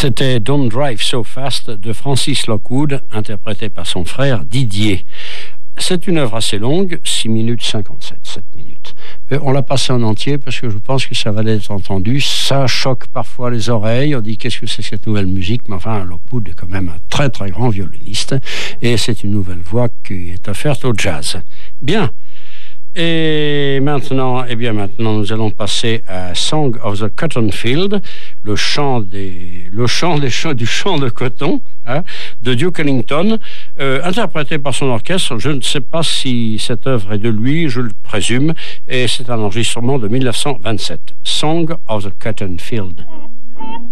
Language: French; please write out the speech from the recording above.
C'était Don't Drive So Fast de Francis Lockwood, interprété par son frère Didier. C'est une œuvre assez longue, 6 minutes 57, 7 minutes. Mais on l'a passé en entier parce que je pense que ça valait être entendu. Ça choque parfois les oreilles. On dit qu'est-ce que c'est que cette nouvelle musique? Mais enfin, Lockwood est quand même un très très grand violoniste. Et c'est une nouvelle voix qui est offerte au jazz. Bien. Et maintenant, nous allons passer à Song of the Cotton Field, du champ de coton, hein, de Duke Ellington, interprété par son orchestre. Je ne sais pas si cette œuvre est de lui, je le présume, et c'est un enregistrement de 1927. Song of the Cotton Field.